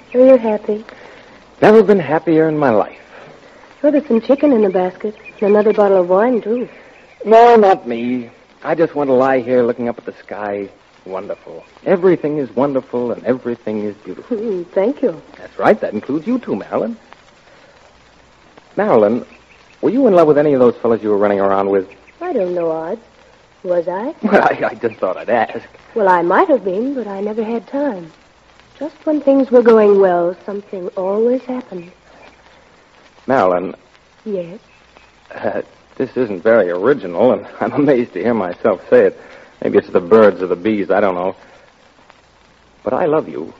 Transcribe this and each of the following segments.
Are you happy? Never been happier in my life. Oh, there's some chicken in the basket. And another bottle of wine, too. No, not me. I just want to lie here looking up at the sky. Wonderful. Everything is wonderful and everything is beautiful. Thank you. That's right. That includes you too, Marilyn. Marilyn, were you in love with any of those fellas you were running around with? I don't know, Odd. Was I? Well, I just thought I'd ask. Well, I might have been, but I never had time. Just when things were going well, something always happened. Marilyn. Yes? This isn't very original, and I'm amazed to hear myself say it. Maybe it's the birds or the bees, I don't know. But I love you.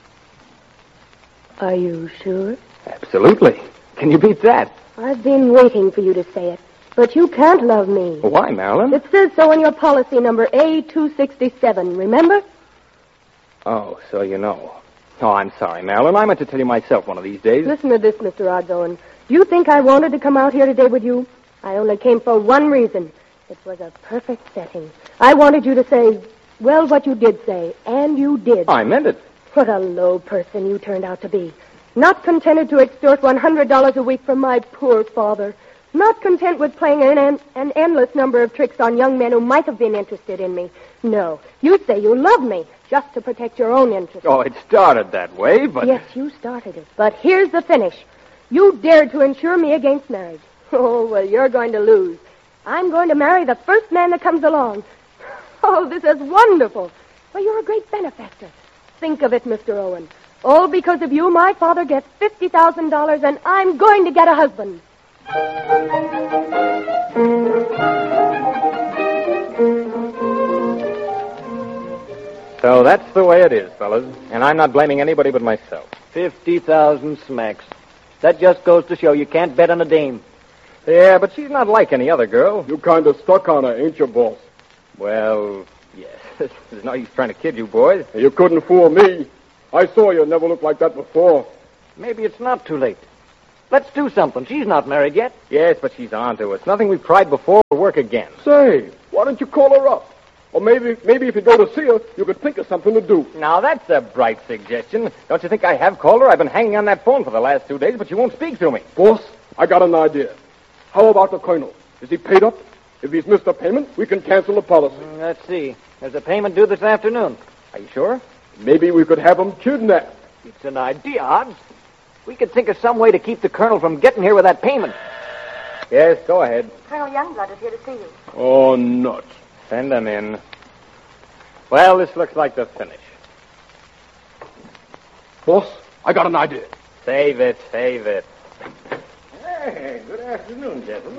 Are you sure? Absolutely. Can you beat that? I've been waiting for you to say it. But you can't love me. Well, why, Marilyn? It says so in your policy number A267, remember? Oh, so you know. Oh, I'm sorry, Marilyn. I meant to tell you myself one of these days. Listen to this, Mr. Odds-Owen. Do you think I wanted to come out here today with you? I only came for one reason. It was a perfect setting. I wanted you to say, well, what you did say, and you did. I meant it. What a low person you turned out to be. Not contented to extort $100 a week from my poor father. Not content with playing an endless number of tricks on young men who might have been interested in me. No, you say you love me just to protect your own interests. Oh, it started that way, but... Yes, you started it. But here's the finish. You dared to insure me against marriage. Oh, well, you're going to lose. I'm going to marry the first man that comes along. Oh, this is wonderful. Well, you're a great benefactor. Think of it, Mr. Owen. All because of you, my father gets $50,000, and I'm going to get a husband. So that's the way it is, fellas. And I'm not blaming anybody but myself. 50,000 smacks. That just goes to show you can't bet on a dame. Yeah, but she's not like any other girl. You kind of stuck on her, ain't you, boss? Well, yes. There's no use trying to kid you boys. You couldn't fool me. I saw you never looked like that before. Maybe it's not too late. Let's do something. She's not married yet. Yes, but she's on to us. Nothing we've tried before will work again. Say, why don't you call her up? Or maybe if you go to see her, you could think of something to do. Now, that's a bright suggestion. Don't you think I have called her? I've been hanging on that phone for the last 2 days, but she won't speak to me. Boss, I got an idea. How about the colonel? Is he paid up? If he's missed a payment, we can cancel the policy. Let's see. There's a payment due this afternoon. Are you sure? Maybe we could have him kidnapped. It's an idea, Odds. We could think of some way to keep the colonel from getting here with that payment. Yes, go ahead. Colonel Youngblood is here to see you. Oh, nuts. Send them in. Well, this looks like the finish. Boss, I got an idea. Save it, save it. Hey, good afternoon, gentlemen.